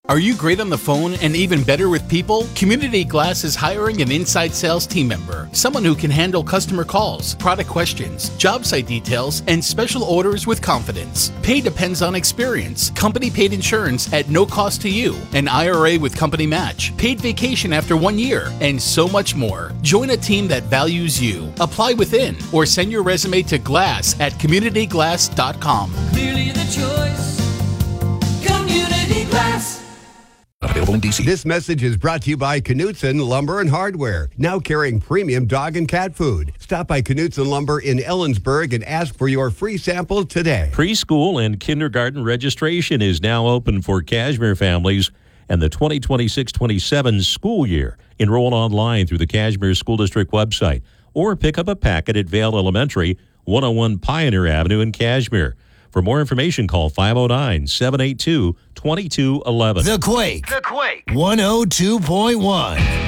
Are you great on the phone and even better with people? Community Glass is hiring an inside sales team member, someone who can handle customer calls, product questions, job site details, and special orders with confidence. Pay depends on experience, company paid insurance at no cost to you, an IRA with company match, paid vacation after 1 year, and so much more. Join a team that values you. Apply within or send your resume to glass@communityglass.com. Clearly the choice. Community Glass. Available in DC. This message is brought to you by Knutson Lumber and Hardware, now carrying premium dog and cat food. Stop by Knutson Lumber in Ellensburg and ask for your free sample today. Preschool and kindergarten registration is now open for Cashmere families and the 2026-27 school year. Enroll online through the Cashmere School District website or pick up a packet at Vale Elementary, 101 Pioneer Avenue in Cashmere. For more information, call 509-782-2211. The Quake. 102.1.